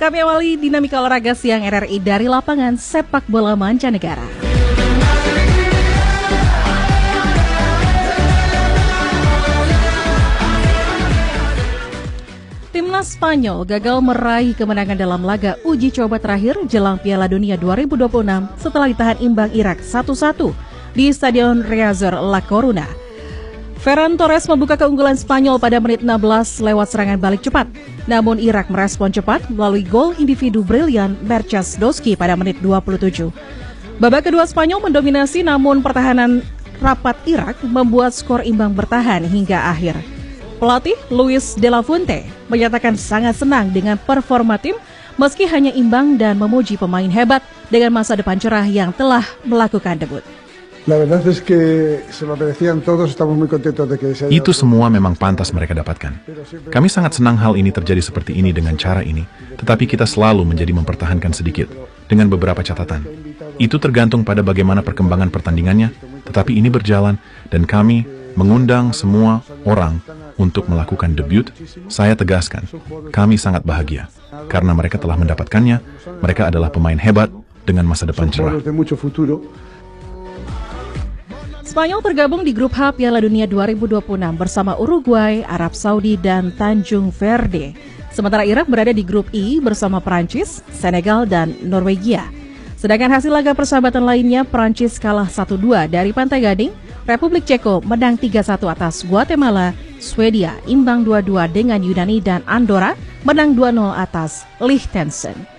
Kami awali dinamika olahraga siang RRI dari lapangan sepak bola mancanegara. Timnas Spanyol gagal meraih kemenangan dalam laga uji coba terakhir jelang Piala Dunia 2026 setelah ditahan imbang Irak 1-1 di Stadion Riazor La Coruna. Ferran Torres membuka keunggulan Spanyol pada menit 16 lewat serangan balik cepat. Namun Irak merespon cepat melalui gol individu brilian Merchas Doski pada menit 27. Babak kedua Spanyol mendominasi namun pertahanan rapat Irak membuat skor imbang bertahan hingga akhir. Pelatih Luis de la Fuente menyatakan sangat senang dengan performa tim meski hanya imbang dan memuji pemain hebat dengan masa depan cerah yang telah melakukan debut. Itu semua memang pantas mereka dapatkan. Kami sangat senang hal ini terjadi seperti ini dengan cara ini, tetapi kita selalu menjadi mempertahankan sedikit, dengan beberapa catatan. Itu tergantung pada bagaimana perkembangan pertandingannya, tetapi ini berjalan, dan kami mengundang semua orang untuk melakukan debut. Saya tegaskan, kami sangat bahagia, karena mereka telah mendapatkannya, mereka adalah pemain hebat dengan masa depan cerah. Spanyol tergabung di grup H Piala Dunia 2026 bersama Uruguay, Arab Saudi, dan Tanjung Verde. Sementara Irak berada di grup I bersama Perancis, Senegal, dan Norwegia. Sedangkan hasil laga persahabatan lainnya, Perancis kalah 1-2 dari Pantai Gading, Republik Ceko menang 3-1 atas Guatemala, Swedia imbang 2-2 dengan Yunani, dan Andorra menang 2-0 atas Liechtenstein.